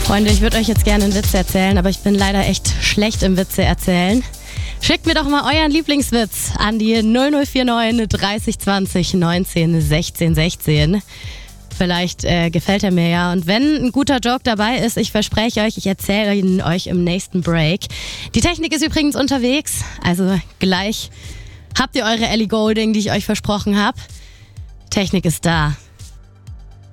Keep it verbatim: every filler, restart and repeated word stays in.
Freunde, ich würde euch jetzt gerne einen Witz erzählen, aber ich bin leider echt schlecht im Witze erzählen. Schickt mir doch mal euren Lieblingswitz an die null null vier neun dreißig zwanzig neunzehn sechzehn sechzehn. Vielleicht äh, gefällt er mir ja. Und wenn ein guter Joke dabei ist, ich verspreche euch, ich erzähle ihn euch im nächsten Break. Die Technik ist übrigens unterwegs, also gleich habt ihr eure Ellie Goulding, die ich euch versprochen habe. Technik ist da.